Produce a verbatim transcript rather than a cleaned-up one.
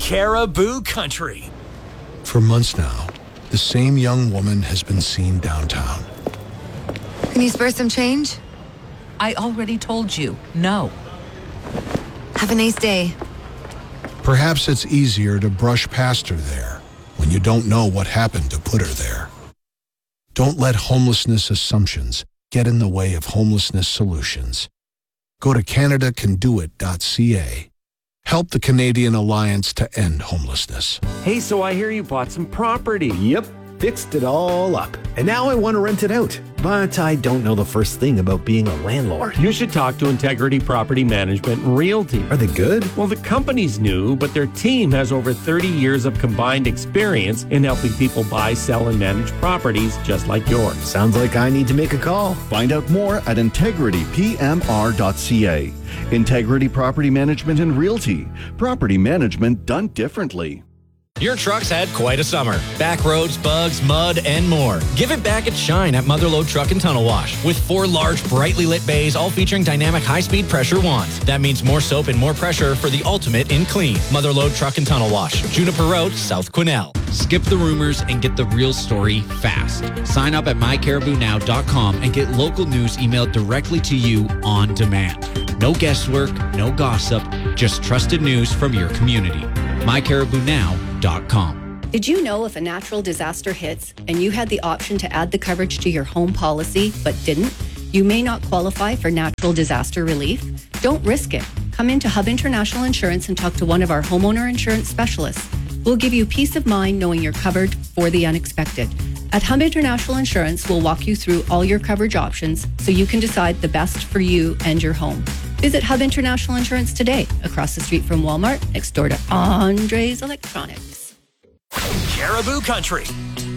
Caribou Country. For months now, the same young woman has been seen downtown. Can you spare some change? I already told you, no. Have a nice day. Perhaps it's easier to brush past her there when you don't know what happened to put her there. Don't let homelessness assumptions get in the way of homelessness solutions. Go to canada can do it dot c a. Help the Canadian Alliance to End Homelessness. Hey, so I hear you bought some property. Yep, fixed it all up. And now I want to rent it out. But I don't know the first thing about being a landlord. You should talk to Integrity Property Management and Realty. Are they good? Well, the company's new, but their team has over thirty years of combined experience in helping people buy, sell, and manage properties just like yours. Sounds like I need to make a call. Find out more at integrity p m r dot c a. Integrity Property Management and Realty. Property management done differently. Your truck's had quite a summer. Back roads, bugs, mud, and more. Give it back its shine at Motherlode Truck and Tunnel Wash. With four large, brightly lit bays, all featuring dynamic high-speed pressure wands. That means more soap and more pressure for the ultimate in clean. Motherlode Truck and Tunnel Wash. Juniper Road, South Quesnel. Skip the rumors and get the real story fast. Sign up at my caribou now dot com and get local news emailed directly to you on demand. No guesswork, no gossip, just trusted news from your community. my caribou now dot com. Did you know if a natural disaster hits and you had the option to add the coverage to your home policy but didn't, you may not qualify for natural disaster relief? Don't risk it. Come into Hub International Insurance and talk to one of our homeowner insurance specialists. We'll give you peace of mind knowing you're covered for the unexpected. At Hub International Insurance, we'll walk you through all your coverage options so you can decide the best for you and your home. Visit Hub International Insurance today, across the street from Walmart, next door to Andre's Electronics. Caribou Country.